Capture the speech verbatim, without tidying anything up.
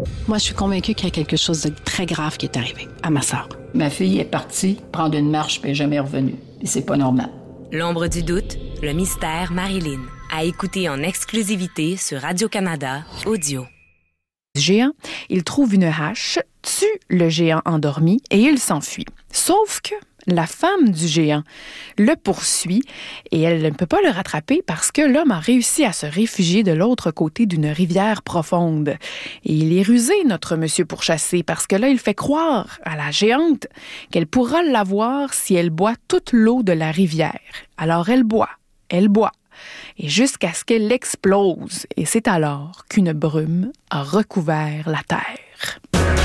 Moi, je suis convaincue qu'il y a quelque chose de très grave qui est arrivé à ma sœur. Ma fille est partie prendre une marche puis elle n'est jamais revenue. Et c'est pas normal. L'ombre du doute, le mystère Marilyn. À écouter en exclusivité sur Radio-Canada Audio. Géant, il trouve une hache, tue le géant endormi et il s'enfuit. Sauf que la femme du géant le poursuit et elle ne peut pas le rattraper parce que l'homme a réussi à se réfugier de l'autre côté d'une rivière profonde. Et il est rusé, notre monsieur pourchassé, parce que là, il fait croire à la géante qu'elle pourra l'avoir si elle boit toute l'eau de la rivière. Alors elle boit, elle boit. Et jusqu'à ce qu'elle explose. Et c'est alors qu'une brume a recouvert la terre.